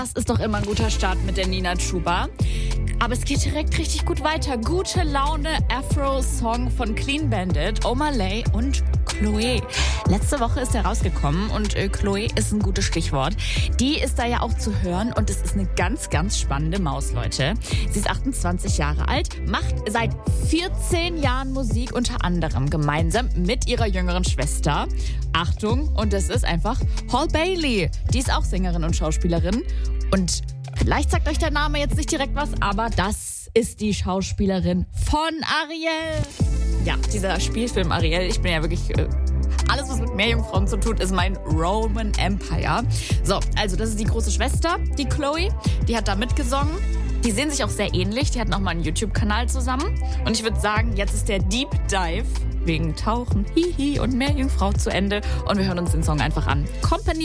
Das ist doch immer ein guter Start mit der Nina Chuba. Aber es geht direkt richtig gut weiter. Gute Laune Afro-Song von Clean Bandit, Omah Lay und Chloe. Letzte Woche ist er rausgekommen und Chloe ist ein gutes Stichwort. Die ist da ja auch zu hören und es ist eine ganz, ganz spannende Maus, Leute. Sie ist 28 Jahre alt, macht seit 14 Jahren Musik, unter anderem gemeinsam mit ihrer jüngeren Schwester. Achtung, und das ist einfach Hall Bailey. Die ist auch Sängerin und Schauspielerin und vielleicht sagt euch der Name jetzt nicht direkt was, aber das ist die Schauspielerin von Ariel. Ja, dieser Spielfilm Ariel, ich bin ja wirklich... alles, was mit Meerjungfrauen zu tun, ist mein Roman Empire. So, also das ist die große Schwester, die Chloe. Die hat da mitgesungen. Die sehen sich auch sehr ähnlich. Die hatten auch mal einen YouTube-Kanal zusammen. Und ich würde sagen, jetzt ist der Deep Dive wegen Tauchen, Hihi und Meerjungfrau zu Ende. Und wir hören uns den Song einfach an. Company.